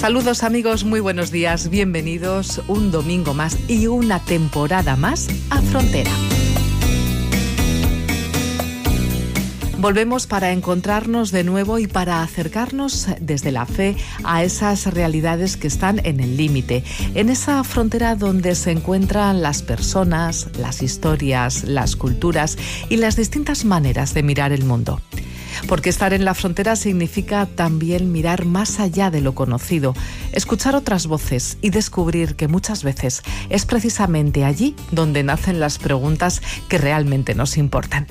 Saludos amigos, muy buenos días, bienvenidos un domingo más y una temporada más a Frontera. Volvemos para encontrarnos de nuevo y para acercarnos desde la fe a esas realidades que están en el límite, en esa frontera donde se encuentran las personas, las historias, las culturas y las distintas maneras de mirar el mundo. Porque estar en la frontera significa también mirar más allá de lo conocido, escuchar otras voces y descubrir que muchas veces es precisamente allí donde nacen las preguntas que realmente nos importan.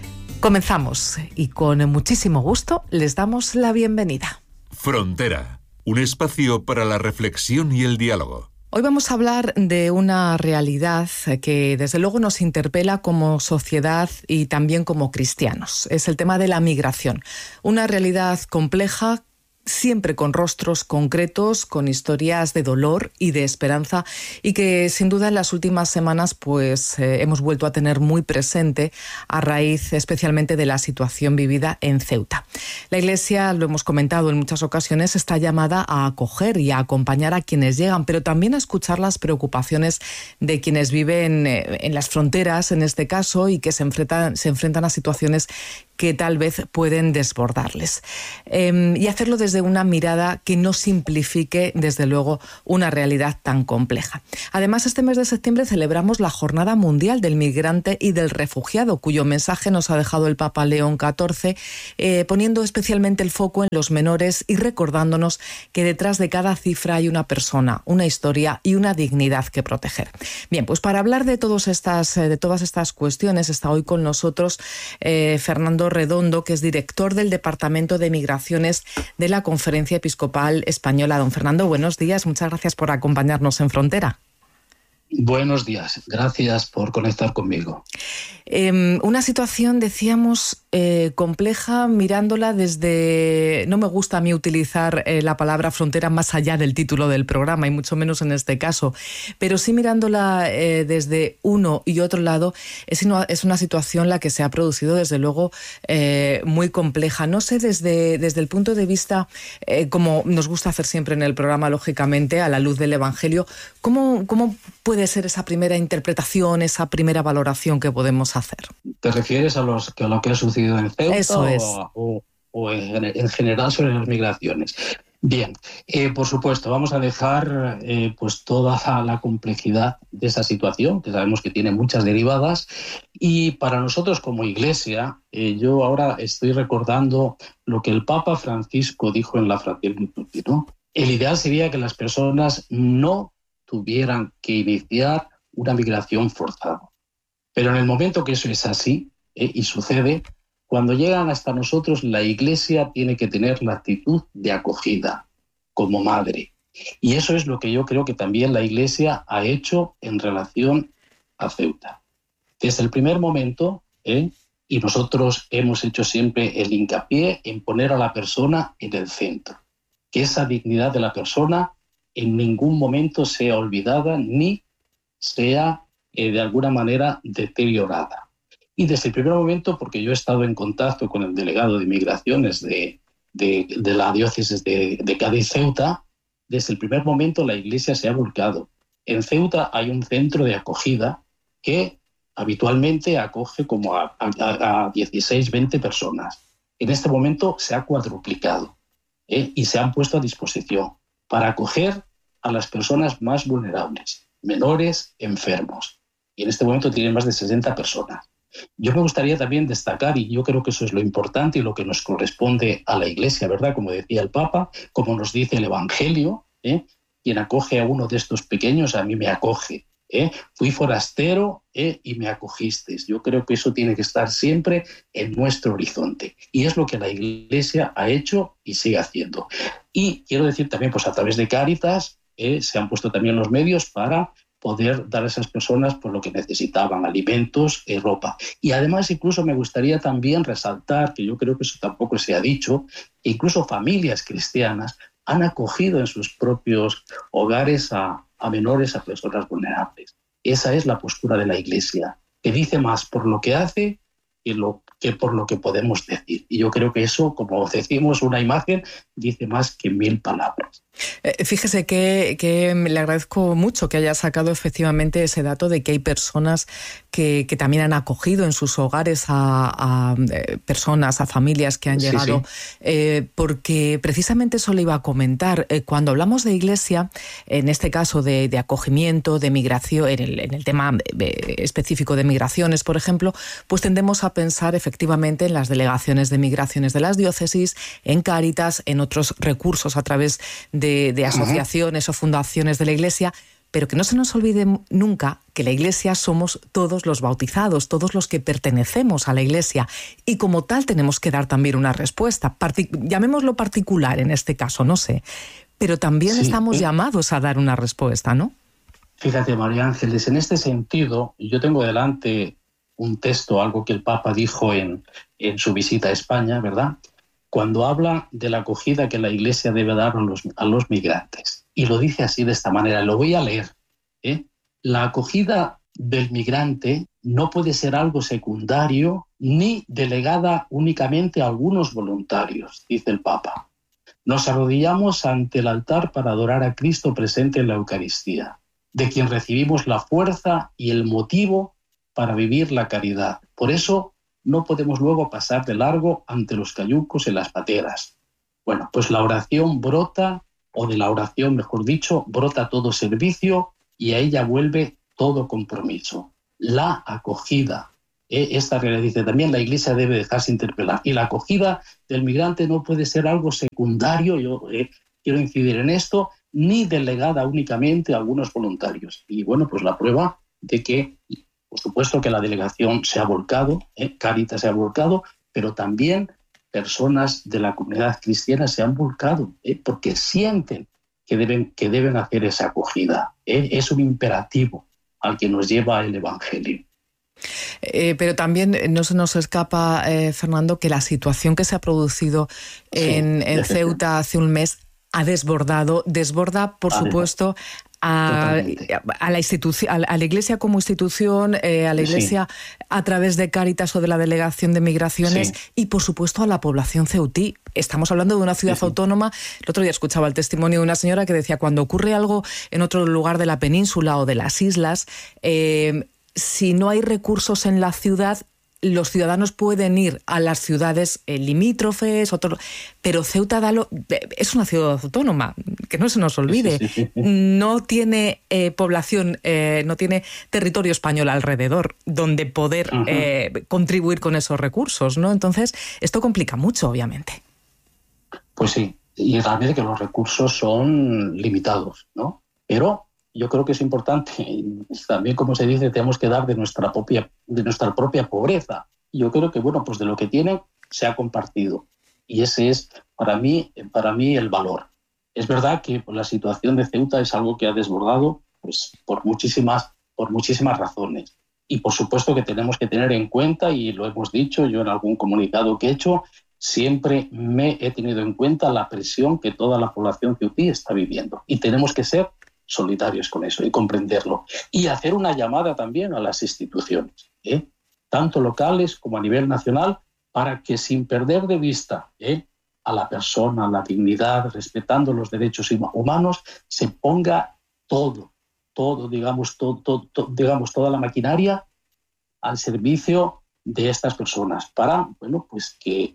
Comenzamos y con muchísimo gusto les damos la bienvenida. Frontera, un espacio para la reflexión y el diálogo. Hoy vamos a hablar de una realidad que desde luego nos interpela como sociedad y también como cristianos. Es el tema de la migración, una realidad compleja, siempre con rostros concretos, con historias de dolor y de esperanza y que sin duda en las últimas semanas hemos vuelto a tener muy presente a raíz especialmente de la situación vivida en Ceuta. La Iglesia, lo hemos comentado en muchas ocasiones, está llamada a acoger y a acompañar a quienes llegan, pero también a escuchar las preocupaciones de quienes viven en las fronteras, en este caso, y que se enfrentan a situaciones que tal vez pueden desbordarles. Y hacerlo desde una mirada que no simplifique, desde luego, una realidad tan compleja. Además, este mes de septiembre celebramos la Jornada Mundial del Migrante y del Refugiado, cuyo mensaje nos ha dejado el Papa León XIV, poniendo especialmente el foco en los menores y recordándonos que detrás de cada cifra hay una persona, una historia y una dignidad que proteger. Bien, pues para hablar de todas estas cuestiones está hoy con nosotros Fernando Redondo, que es director del Departamento de Migraciones de la Conferencia Episcopal Española. Don Fernando, buenos días. Muchas gracias por acompañarnos en Frontera. Buenos días. Gracias por conectar conmigo. Una situación, decíamos, compleja, mirándola desde... No me gusta a mí utilizar la palabra frontera más allá del título del programa, y mucho menos en este caso, pero sí mirándola desde uno y otro lado, es una situación la que se ha producido, desde luego, muy compleja. No sé, desde el punto de vista, como nos gusta hacer siempre en el programa, lógicamente, a la luz del Evangelio, ¿cómo puede ser esa primera interpretación, esa primera valoración que podemos hacer? ¿Te refieres a lo que ha sucedido en Ceuta? Eso es. o en general sobre las migraciones? Bien, por supuesto, vamos a dejar pues toda la complejidad de esa situación, que sabemos que tiene muchas derivadas, y para nosotros como Iglesia, yo ahora estoy recordando lo que el Papa Francisco dijo en la Fratelli Tutti, ¿no? El ideal sería que las personas no tuvieran que iniciar una migración forzada. Pero en el momento que eso es así, y sucede, cuando llegan hasta nosotros, la Iglesia tiene que tener la actitud de acogida, como madre. Y eso es lo que yo creo que también la Iglesia ha hecho en relación a Ceuta. Desde el primer momento, y nosotros hemos hecho siempre el hincapié en poner a la persona en el centro, que esa dignidad de la persona en ningún momento sea olvidada ni sea de alguna manera deteriorada. Y desde el primer momento, porque yo he estado en contacto con el delegado de migraciones de la diócesis de Cádiz-Ceuta, desde el primer momento la Iglesia se ha volcado. En Ceuta hay un centro de acogida que habitualmente acoge como a 16, 20 personas. En este momento se ha cuadruplicado y se han puesto a disposición para acoger a las personas más vulnerables, menores, enfermos. Y en este momento tienen más de 60 personas. Yo me gustaría también destacar, y yo creo que eso es lo importante y lo que nos corresponde a la Iglesia, ¿verdad? Como decía el Papa, como nos dice el Evangelio, quien acoge a uno de estos pequeños, a mí me acoge. Fui forastero y me acogisteis. Yo creo que eso tiene que estar siempre en nuestro horizonte. Y es lo que la Iglesia ha hecho y sigue haciendo. Y quiero decir también, pues a través de Cáritas, se han puesto también los medios para poder dar a esas personas por lo que necesitaban, alimentos y ropa. Y además incluso me gustaría también resaltar, que yo creo que eso tampoco se ha dicho, que incluso familias cristianas han acogido en sus propios hogares a menores, a personas vulnerables. Esa es la postura de la Iglesia, que dice más por lo que hace que que por lo que podemos decir. Y yo creo que eso, como decimos, una imagen dice más que 1000 palabras. Fíjese que le agradezco mucho que haya sacado efectivamente ese dato de que hay personas que también han acogido en sus hogares a personas, a familias que han llegado, porque precisamente eso le iba a comentar. Cuando hablamos de iglesia, en este caso de acogimiento, de migración, en el tema específico de migraciones, por ejemplo, pues tendemos a pensar efectivamente en las delegaciones de migraciones de las diócesis, en Cáritas, en otros recursos a través de asociaciones o fundaciones de la Iglesia, pero que no se nos olvide nunca que la Iglesia somos todos los bautizados, todos los que pertenecemos a la Iglesia, y como tal tenemos que dar también una respuesta, llamémoslo particular en este caso, no sé, pero también estamos llamados a dar una respuesta, ¿no? Fíjate, María Ángeles, en este sentido, yo tengo delante un texto, algo que el Papa dijo en su visita a España, ¿verdad?, cuando habla de la acogida que la Iglesia debe dar a los migrantes. Y lo dice así, de esta manera, lo voy a leer. La acogida del migrante no puede ser algo secundario ni delegada únicamente a algunos voluntarios, dice el Papa. Nos arrodillamos ante el altar para adorar a Cristo presente en la Eucaristía, de quien recibimos la fuerza y el motivo para vivir la caridad. Por eso, no podemos luego pasar de largo ante los cayucos en las pateras. Bueno, pues la oración brota, o de la oración, mejor dicho, brota todo servicio y a ella vuelve todo compromiso. La acogida. Esta realidad dice también, la Iglesia debe dejarse interpelar. Y la acogida del migrante no puede ser algo secundario, yo quiero incidir en esto, ni delegada únicamente a algunos voluntarios. Y bueno, pues la prueba de que, por supuesto que la delegación se ha volcado, Cáritas se ha volcado, pero también personas de la comunidad cristiana se han volcado, porque sienten que deben hacer esa acogida. Es un imperativo al que nos lleva el Evangelio. Pero también no se nos escapa, Fernando, que la situación que se ha producido en Ceuta hace un mes desborda, por supuesto, a la Iglesia como institución, a la Iglesia a través de Cáritas o de la Delegación de Migraciones y, por supuesto, a la población ceutí. Estamos hablando de una ciudad autónoma. El otro día escuchaba el testimonio de una señora que decía, cuando ocurre algo en otro lugar de la península o de las islas, si no hay recursos en la ciudad, los ciudadanos pueden ir a las ciudades limítrofes, pero Ceuta es una ciudad autónoma, que no se nos olvide. No tiene población, no tiene territorio español alrededor donde poder contribuir con esos recursos, ¿no? Entonces, esto complica mucho, obviamente. Pues sí, y realmente que los recursos son limitados, ¿no? Pero yo creo que es importante, también, como se dice, tenemos que dar de nuestra propia pobreza. Yo creo que, bueno, pues de lo que tienen se ha compartido. Y ese es, para mí el valor. Es verdad que la situación de Ceuta es algo que ha desbordado pues, por muchísimas razones. Y por supuesto que tenemos que tener en cuenta, y lo hemos dicho yo en algún comunicado que he hecho, siempre me he tenido en cuenta la presión que toda la población ceutí está viviendo. Y tenemos que ser solidarios con eso y comprenderlo. Y hacer una llamada también a las instituciones, tanto locales como a nivel nacional, para que sin perder de vista a la persona, a la dignidad, respetando los derechos humanos, se ponga toda la maquinaria al servicio de estas personas, para pues que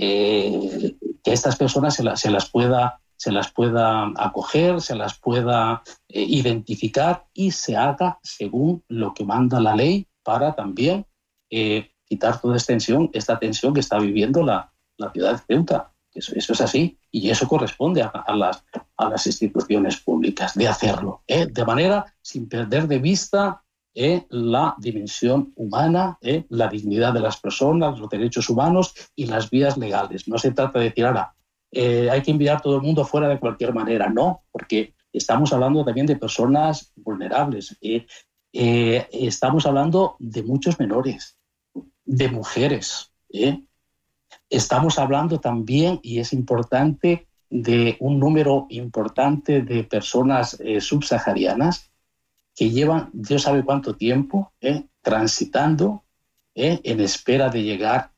estas personas se las pueda acoger, se las pueda identificar y se haga según lo que manda la ley, para también quitar toda esta tensión que está viviendo la ciudad de Ceuta. Eso es así, y eso corresponde a las instituciones públicas de hacerlo, de manera sin perder de vista la dimensión humana, la dignidad de las personas, los derechos humanos y las vías legales. No se trata de decir, ahora, hay que enviar a todo el mundo fuera de cualquier manera. No, porque estamos hablando también de personas vulnerables. Estamos hablando de muchos menores, de mujeres. Estamos hablando también, y es importante, de un número importante de personas subsaharianas que llevan Dios sabe cuánto tiempo transitando en espera de llegar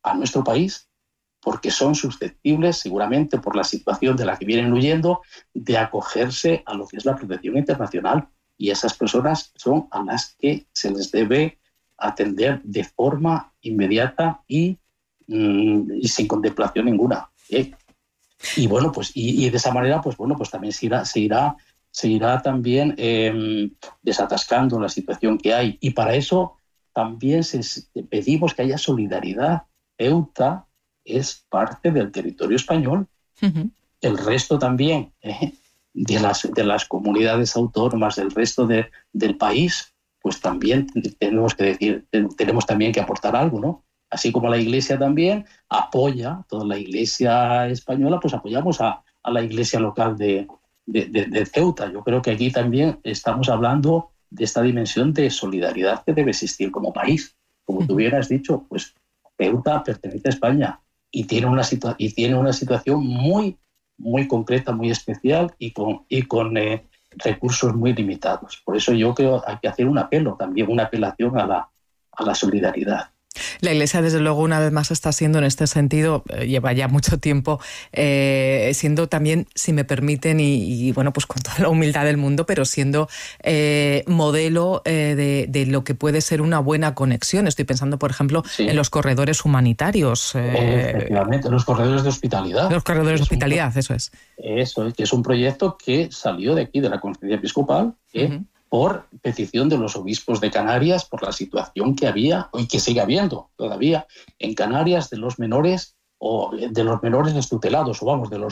a nuestro país porque son susceptibles, seguramente por la situación de la que vienen huyendo, de acogerse a lo que es la protección internacional. Y esas personas son a las que se les debe atender de forma inmediata y sin contemplación ninguna. Y bueno, pues y de esa manera, pues bueno, pues también se irá también desatascando la situación que hay. Y para eso también pedimos que haya solidaridad. Ceuta es parte del territorio español. Uh-huh. El resto también de las comunidades autónomas del resto del país, pues también tenemos también que aportar algo, ¿no? Así como la Iglesia también apoya, toda la Iglesia española, pues apoyamos a la Iglesia local de Ceuta. Yo creo que aquí también estamos hablando de esta dimensión de solidaridad que debe existir como país. Como tú bien has dicho, pues Ceuta pertenece a España y tiene una situación muy, muy concreta, muy especial y con recursos muy limitados. Por eso yo creo que hay que hacer un apelo, también una apelación a la solidaridad. La Iglesia, desde luego, una vez más está siendo en este sentido, lleva ya mucho tiempo, siendo también, si me permiten, y bueno, pues con toda la humildad del mundo, pero siendo modelo de lo que puede ser una buena conexión. Estoy pensando, por ejemplo, en los corredores humanitarios. Efectivamente, los corredores de hospitalidad. Los corredores de hospitalidad, eso es. Eso es, que es un proyecto que salió de aquí, de la Conferencia Episcopal, por petición de los obispos de Canarias, por la situación que había y que sigue habiendo todavía en Canarias de los menores tutelados, o vamos, de